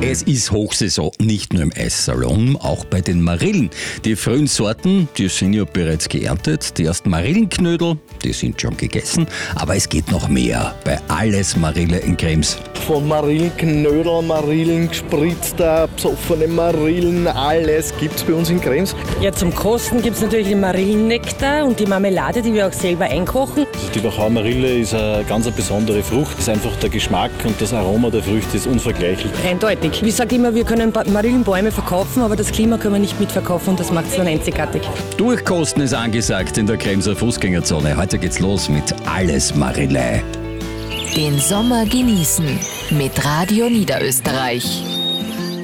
Es ist Hochsaison, nicht nur im Eissalon, auch bei den Marillen. Die frühen Sorten, die sind ja bereits geerntet. Die ersten Marillenknödel, die sind schon gegessen. Aber es geht noch mehr bei Alles Marille in Krems. Von Marillenknödel, Marillen gespritzter, psoffene Marillen, alles gibt's bei uns in Krems. Ja, zum Kosten gibt's natürlich den Marillennektar und die Marmelade, die wir auch selber einkochen. Also die Wachau-Marille ist eine ganz besondere Frucht. Das ist einfach der Geschmack und das Aroma der Früchte ist unvergleichlich. Eindeutig. Ich sage immer, wir können Marillenbäume verkaufen, aber das Klima können wir nicht mitverkaufen und das macht es dann einzigartig. Durchkosten ist angesagt in der Kremser Fußgängerzone. Heute geht's los mit Alles Marille. Den Sommer genießen mit Radio Niederösterreich.